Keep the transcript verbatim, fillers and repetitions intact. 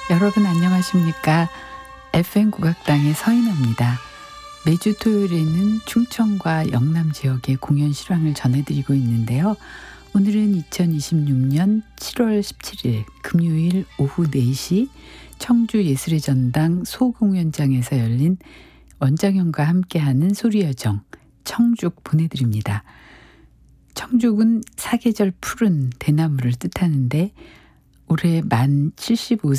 여러분 안녕하십니까? 에프엠 국악당의 서인아입니다. 매주 토요일에는 충청과 영남 지역의 공연 실황을 전해드리고 있는데요. 오늘은 이천이십육년 칠월 십칠일 금요일 오후 네 시 청주 예술의 전당 소공연장에서 열린 원장형과 함께하는 소리여정 청죽 보내드립니다. 청죽은 사계절 푸른 대나무를 뜻하는데 올해 만 칠십오